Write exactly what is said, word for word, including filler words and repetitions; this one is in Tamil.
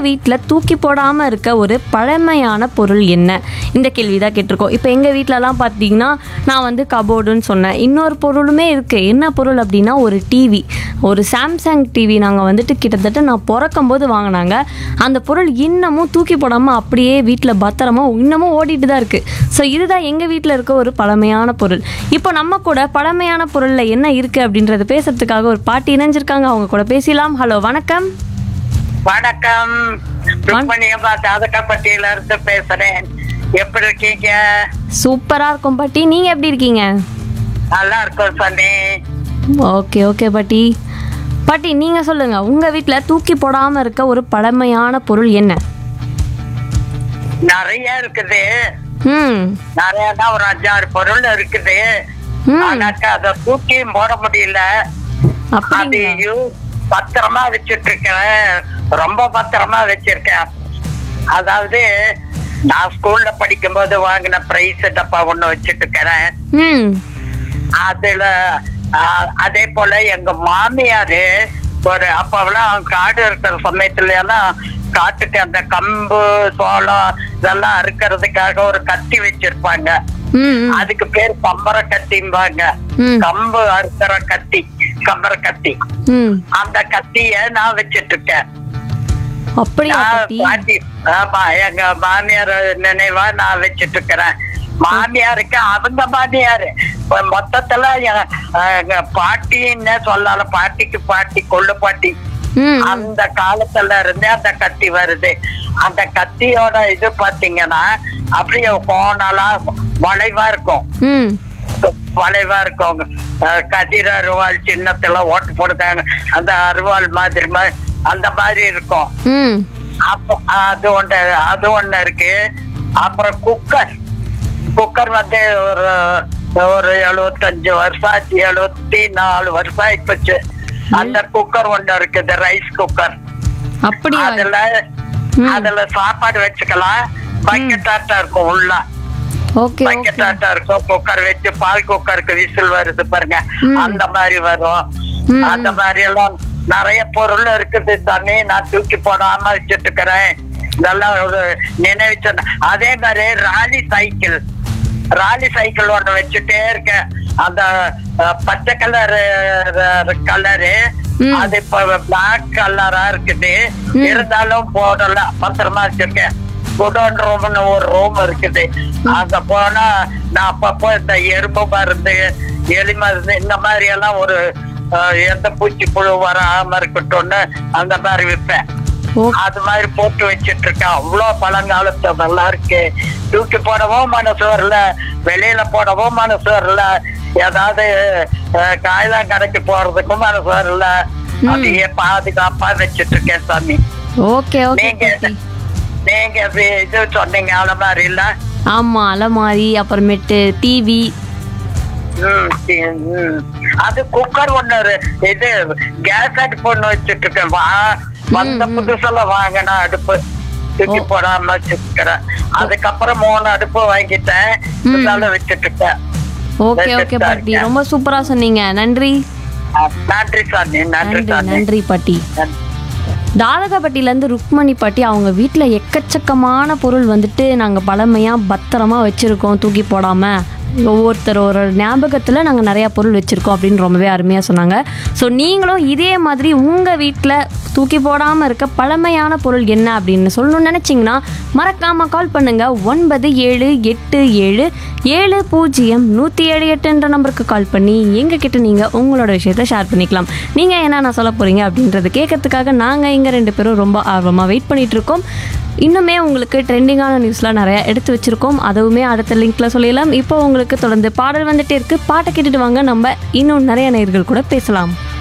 வீட்டில் தூக்கி போடாமல் இருக்க ஒரு பழமையான பொருள் என்ன? இந்த கேள்வி தான் கேட்டிருக்கோம். இப்போ எங்கள் வீட்டிலலாம் பார்த்தீங்கன்னா நான் வந்து கபோர்டுன்னு சொன்னேன். இன்னொரு பொருளுமே இருக்குது. என்ன பொருள் அப்படின்னா ஒரு டிவி, ஒரு சாம்சங் டிவி. நாங்கள் வந்துட்டு கிட்டத்தட்ட நான் பிறக்கும் போது வாங்கினாங்க. அந்த பொருள் இன்னமும் தூக்கி போடாமல் அப்படியே வீட்டில் பத்திரமா இன்னமும் ஓடிட்டு தான் இருக்குது. ஸோ இதுதான் எங்கள் வீட்டில் இருக்க ஒரு பழமையான பொருள். இப்போ நம்ம கூட பழமையான பொருளில் என்ன இருக்குது அப்படின்றத பேசுறதுக்காக ஒரு பாட்டி இணைஞ்சிருக்காங்க. அவங்க கூட பேசலாம். ஹலோ, வணக்கம். வணக்கம். ருக்மணியம்மா தாதகப்பட்டியில இருந்து பேசுறேன். எப்படி இருக்கீங்க? சூப்பரா இருக்கும் பாட்டி. நீங்க எப்படி இருக்கீங்க? நல்லா இருக்கும் சனி. ஓகே ஓகே பாட்டி. பாட்டி நீங்க சொல்லுங்க, உங்க வீட்ல தூக்கி போடாம இருக்க ஒரு பழமையான பொருள் என்ன? நிறைய இருக்குது. ம் நிறையனா ஒரு அஞ்சாறு பொருள் இருக்குது. ம் ஆனாக்கா அதை தூக்கியும் போட முடியல. அப்படிங்களா? அதையும் பத்திரமா வச்சிட்டு இருக்கேன். ரொம்ப பத்திரமா வச்சிருக்கேன். அதாவது நான் ஸ்கூல்ல படிக்கும் போது வாங்கின பிரைஸ் டப்பா ஒண்ணு வச்சிட்டு இருக்கிறேன். ம் அதுல ஆஹ், அதே போல எங்க மாமியாரு ஒரு அப்பெல்லாம் காடு இருக்கிற சமயத்துல எல்லாம் காட்டுக்கு அந்த கம்பு சோளம் இதெல்லாம் அறுக்கிறதுக்காக ஒரு கத்தி வச்சிருப்பாங்க. ம் அதுக்கு பேர் கம்பர கத்திம்பாங்க. ம் கம்பு அறுக்கிற கத்தி, கம்பர கத்தி. ம் அந்த கத்திய நான் வச்சிட்டு இருக்கேன். அப்படியா நான் பாட்டி? பாட்டி, ஆமா, எங்க மாமியார் நினைவா நான் வச்சிட்டு இருக்கிறேன். மாமியாருக்கு அவங்க மாமியாரு இப்ப மொத்தத்துல எ- எங்க பாட்டின்னு சொல்லல. பாட்டிக்கு பாட்டி, கொள்ளு பாட்டி. ம் அந்த காலத்துல இருந்தே அந்த கத்தி வருது. அந்த கத்தியோட இது பாத்தீங்கன்னா அப்படியே கோணலா வளைவா இருக்கும். ம் வளைவா இருக்கும். அஹ் கதிர் அருவாள் சின்னத்துல ஓட்டு போடுதாங்க. அந்த அருவாள் மாதிரி மா- அந்த மாதிரி இருக்கும். ம் அப்போ அது ஒண்ணு அது ஒண்ணு இருக்கு. அப்புறம் குக்கர். குக்கர் வந்து ஒரு ஒரு எழுபத்தஞ்சு வருஷம் ஆச்சு, எழுபத்தி நாலு வருஷம் ஆயிப்போச்சு. அந்த குக்கர் ஒண்ணு இருக்குது, ரைஸ் குக்கர். அப்படியா? அதுல ம். அதுல சாப்பாடு வச்சுக்கலாம். பக்கெட்டாட்டா இருக்கும் உள்ள. Okay okay. பக்கெட்டாட்டா இருக்கும். குக்கர் வச்சு பால் குக்கருக்கு விசில் வருது பாருங்க, ம். அந்த மாதிரி வரும். ம். அந்த மாதிரி எல்லாம் நிறைய பொருள் இருக்குது. தண்ணி நான் தூக்கி போடாம வச்சுட்டு இருக்கிறேன். இதெல்லாம் ஒரு நினைவு சின்னம். அதே மாதிரி ராலி சைக்கிள், ராலி சைக்கிள் ஒண்ணு வச்சுட்டே இருக்கேன். அந்த அஹ், பச்சை கலர் கலரு, ம். அது இப்ப பிளாக் கலரா இருக்குது. ம். இருந்தாலும் போடல, பத்திரமா வச்சிருக்கேன். குடோன் ரூம்னு ஒரு ரூம் இருக்குது. அங்க போனா நான் அப்பப்போ இந்த எறும்பு மருந்து, எலி மருந்து, இந்த மாதிரி எல்லாம் ஒரு அஹ், எந்த பூச்சி புழு வராம இருக்கட்டும்னு அந்த மாதிரி விற்பேன். ஓ அது மாதிரி போட்டு வச்சிட்டு இருக்கேன். அவ்வளவு பழங்காலத்து நல்லா இருக்கு. தூக்கி போடவும் மனசு வரல, வெளியில போடவும் மனசு வரல, ஏதாவது அஹ், காய்லாம் கடைக்கு போறதுக்கும் மனசு வரல. அதையே பாதுகாப்பா வச்சிட்டு இருக்கேன் சாமி. ஓகே ஓகே நீங்க பாட்டி. நீங்க இது இது சொன்னீங்க அலமாரி இல்ல? ஆமா, அலமாரி, அப்புறமேட்டு டிவி. ம், ம். அது குக்கர் ஒண்ணு இரு- இது கேஸ் அடுப்பு ஒண்ணு வச்சிட்டு இருக்கேன். வா- வந்த புதுசுல வாங்கின அடுப்பு தூக்கி போடாம வச்சிருக்கிறேன். அதுக்கப்புறம் மூணு அடுப்பு வாங்கிட்டேன். இதெல்லாம் வச்சிட்டு இருக்கேன். ஓகே ஓகே பாட்டி, ரொம்ப சூப்பரா சொன்னீங்க. நன்றி அஹ், நன்றி சாமி. நன்றி நன்றி சாமி. நன்றி பாட்டி. நன்றி. தாதகப்பட்டியிலேருந்து ருக்மணி பாட்டி, அவங்க வீட்டில் எக்கச்சக்கமான பொருள் வந்துட்டு நாங்கள் பழமையாக பத்திரமா வச்சுருக்கோம் தூக்கி போடாமல். ஒவ்வொருத்தர் ஒரு ஞாபகத்தில் நாங்கள் நிறையா பொருள் வச்சுருக்கோம் அப்படின்னு ரொம்பவே அருமையாக சொன்னாங்க. ஸோ நீங்களும் இதே மாதிரி உங்கள் வீட்டில் தூக்கி போடாமல் இருக்க பழமையான பொருள் என்ன அப்படின்னு சொல்லணும்னு நினச்சிங்கன்னா மறக்காமல் கால் பண்ணுங்கள். ஒன்பது ஏழு எட்டு ஏழு ஏழு பூஜ்ஜியம் நூற்றி ஏழு எட்டுன்ற நம்பருக்கு கால் பண்ணி எங்ககிட்ட நீங்கள் உங்களோட விஷயத்தை ஷேர் பண்ணிக்கலாம். நீங்கள் என்னென்ன சொல்ல போகிறீங்க அப்படின்றது கேட்கறதுக்காக நாங்கள் இங்கே ரெண்டு பேரும் ரொம்ப ஆர்வமாக வெயிட் பண்ணிகிட்ருக்கோம். இன்னுமே உங்களுக்கு ட்ரெண்டிங்கான நியூஸ்லாம் நிறையா எடுத்து வச்சுருக்கோம். அதுவுமே அடுத்த லிங்க்கில் சொல்லிடலாம். இப்போ உங்களுக்கு தொடர்ந்து பாடல் வந்துட்டே இருக்குது. பாட்டை கேட்டுட்டு வாங்க, நம்ம இன்னும் நிறைய நேயர்கள் கூட பேசலாம்.